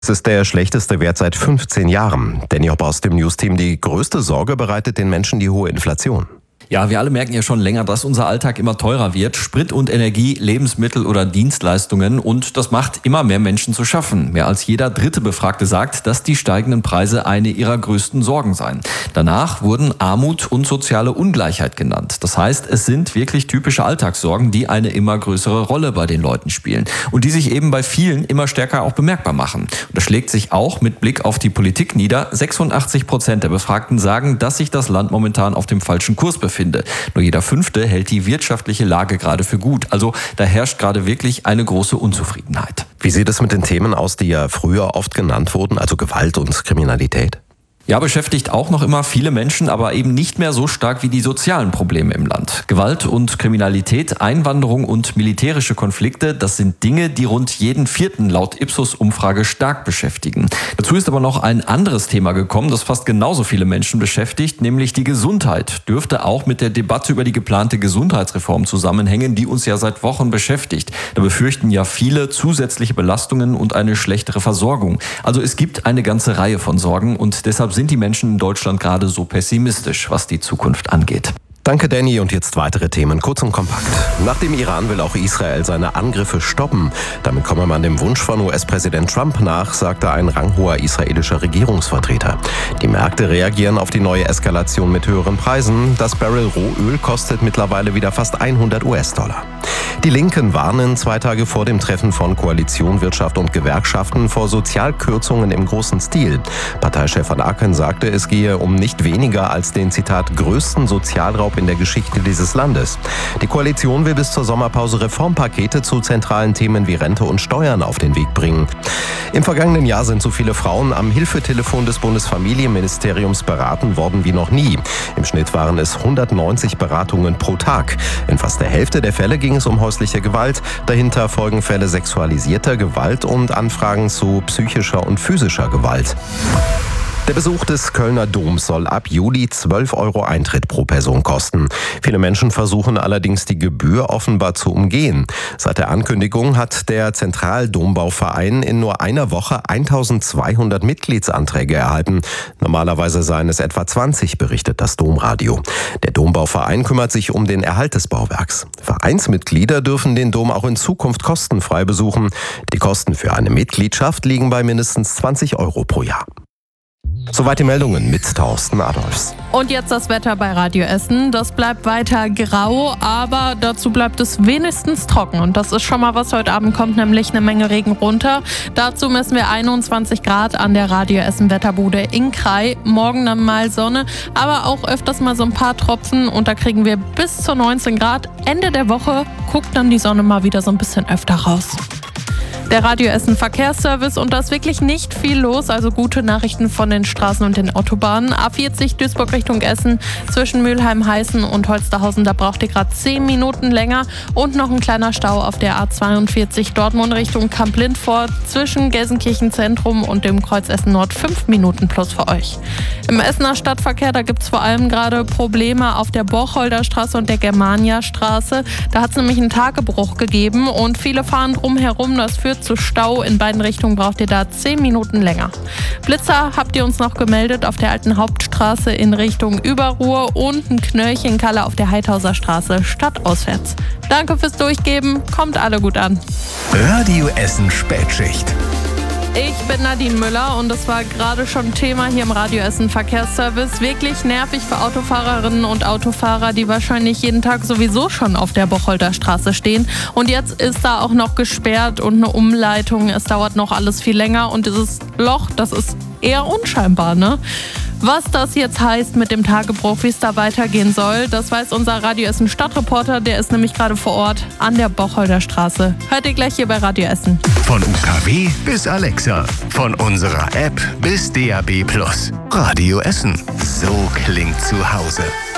Es ist der schlechteste Wert seit 15 Jahren. Danny Hopp aus dem News-Team. Die größte Sorge bereitet den Menschen die hohe Inflation. Ja, wir alle merken ja schon länger, dass unser Alltag immer teurer wird. Sprit und Energie, Lebensmittel oder Dienstleistungen. Und das macht immer mehr Menschen zu schaffen. Mehr als jeder dritte Befragte sagt, dass die steigenden Preise eine ihrer größten Sorgen seien. Danach wurden Armut und soziale Ungleichheit genannt. Das heißt, es sind wirklich typische Alltagssorgen, die eine immer größere Rolle bei den Leuten spielen. Und die sich eben bei vielen immer stärker auch bemerkbar machen. Und das schlägt sich auch mit Blick auf die Politik nieder. 86% der Befragten sagen, dass sich das Land momentan auf dem falschen Kurs befindet. Nur jeder Fünfte hält die wirtschaftliche Lage gerade für gut. Also da herrscht gerade wirklich eine große Unzufriedenheit. Wie sieht es mit den Themen aus, die ja früher oft genannt wurden, also Gewalt und Kriminalität? Ja, beschäftigt auch noch immer viele Menschen, aber eben nicht mehr so stark wie die sozialen Probleme im Land. Gewalt und Kriminalität, Einwanderung und militärische Konflikte, das sind Dinge, die rund jeden Vierten laut Ipsos-Umfrage stark beschäftigen. Dazu ist aber noch ein anderes Thema gekommen, das fast genauso viele Menschen beschäftigt, nämlich die Gesundheit. Dürfte auch mit der Debatte über die geplante Gesundheitsreform zusammenhängen, die uns ja seit Wochen beschäftigt. Da befürchten ja viele zusätzliche Belastungen und eine schlechtere Versorgung. Also es gibt eine ganze Reihe von Sorgen und deshalb sind die Menschen in Deutschland gerade so pessimistisch, was die Zukunft angeht. Danke, Danny. Und jetzt weitere Themen, kurz und kompakt. Nach dem Iran will auch Israel seine Angriffe stoppen. Damit komme man dem Wunsch von US-Präsident Trump nach, sagte ein ranghoher israelischer Regierungsvertreter. Die Märkte reagieren auf die neue Eskalation mit höheren Preisen. Das Barrel Rohöl kostet mittlerweile wieder fast 100 US-Dollar. Die Linken warnen 2 Tage vor dem Treffen von Koalition, Wirtschaft und Gewerkschaften vor Sozialkürzungen im großen Stil. Parteichef van Aken sagte, es gehe um nicht weniger als den, Zitat, größten Sozialraub in der Geschichte dieses Landes. Die Koalition will bis zur Sommerpause Reformpakete zu zentralen Themen wie Rente und Steuern auf den Weg bringen. Im vergangenen Jahr sind so viele Frauen am Hilfetelefon des Bundesfamilienministeriums beraten worden wie noch nie. Im Schnitt waren es 190 Beratungen pro Tag. In fast der Hälfte der Fälle ging es um häusliche Gewalt. Dahinter folgen Fälle sexualisierter Gewalt und Anfragen zu psychischer und physischer Gewalt. Der Besuch des Kölner Doms soll ab Juli 12 € Eintritt pro Person kosten. Viele Menschen versuchen allerdings die Gebühr offenbar zu umgehen. Seit der Ankündigung hat der Zentraldombauverein in nur einer Woche 1200 Mitgliedsanträge erhalten. Normalerweise seien es etwa 20, berichtet das Domradio. Der Dombauverein kümmert sich um den Erhalt des Bauwerks. Vereinsmitglieder dürfen den Dom auch in Zukunft kostenfrei besuchen. Die Kosten für eine Mitgliedschaft liegen bei mindestens 20 € pro Jahr. Soweit die Meldungen mit Thorsten Adolfs. Und jetzt das Wetter bei Radio Essen. Das bleibt weiter grau, aber dazu bleibt es wenigstens trocken. Und das ist schon mal was. Heute Abend kommt nämlich eine Menge Regen runter. Dazu messen wir 21 Grad an der Radio Essen Wetterbude in Krai. Morgen dann mal Sonne, aber auch öfters mal so ein paar Tropfen. Und da kriegen wir bis zu 19 Grad. Ende der Woche guckt dann die Sonne mal wieder so ein bisschen öfter raus. Der Radio Essen Verkehrsservice, und da ist wirklich nicht viel los, also gute Nachrichten von den Straßen und den Autobahnen. A40 Duisburg Richtung Essen zwischen Mülheim-Heißen und Holsterhausen, da braucht ihr gerade 10 Minuten länger, und noch ein kleiner Stau auf der A42 Dortmund Richtung Kamp-Lindfort zwischen Gelsenkirchen Zentrum und dem Kreuz Essen Nord 5 Minuten plus für euch. Im Essener Stadtverkehr, da gibt es vor allem gerade Probleme auf der Borcholder Straße und der Germania-Straße. Da hat es nämlich einen Tagebruch gegeben und viele fahren drumherum, das führt zu Stau. In beiden Richtungen braucht ihr da 10 Minuten länger. Blitzer habt ihr uns noch gemeldet auf der alten Hauptstraße in Richtung Überruhr und ein Knöllchen Kalle auf der Heidhauser Straße stadtauswärts. Danke fürs Durchgeben, kommt alle gut an. Radio Essen Spätschicht. Ich bin Nadine Müller und das war gerade schon Thema hier im Radio Essen Verkehrsservice. Wirklich nervig für Autofahrerinnen und Autofahrer, die wahrscheinlich jeden Tag sowieso schon auf der Bocholder Straße stehen. Und jetzt ist da auch noch gesperrt und eine Umleitung. Es dauert noch alles viel länger und dieses Loch, das ist eher unscheinbar, ne? Was das jetzt heißt mit dem Tagebruch, wie es da weitergehen soll, das weiß unser Radio Essen Stadtreporter. Der ist nämlich gerade vor Ort an der Bocholder Straße. Hört ihr gleich hier bei Radio Essen. Von UKW bis Alexa, von unserer App bis DAB+. Radio Essen. So klingt zu Hause.